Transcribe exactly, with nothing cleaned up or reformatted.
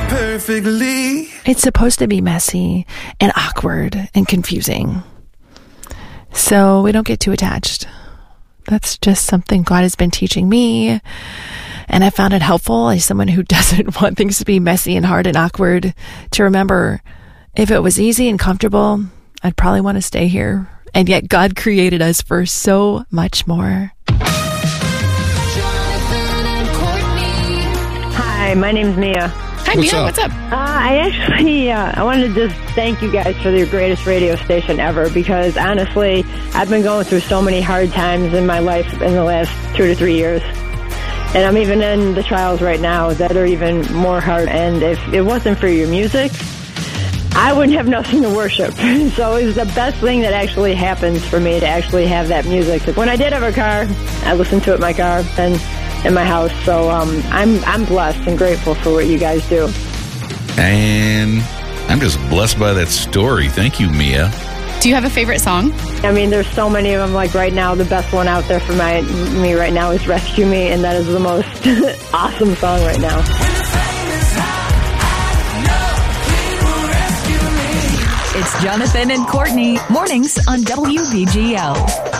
perfectly. It's supposed to be messy and awkward and confusing. So we don't get too attached. That's just something God has been teaching me. And I found it helpful as someone who doesn't want things to be messy and hard and awkward to remember if it was easy and comfortable, I'd probably want to stay here. And yet God created us for so much more. Hi, my name's Mia. Hi, What's Mia. up? What's up? Uh, I actually, uh, I wanted to just thank you guys for your greatest radio station ever, because honestly, I've been going through so many hard times in my life in the last two to three years. And I'm even in the trials right now that are even more hard. And if it wasn't for your music, I wouldn't have nothing to worship. So it's the best thing that actually happens for me to actually have that music. When I did have a car, I listened to it in my car and in my house. So um, I'm I'm blessed and grateful for what you guys do. And I'm just blessed by that story. Thank you, Mia. Do you have a favorite song? I mean, there's so many of them. Like right now, the best one out there for my me right now is "Rescue Me," and that is the most awesome song right now. It's Jonathan and Courtney, mornings on W B G L.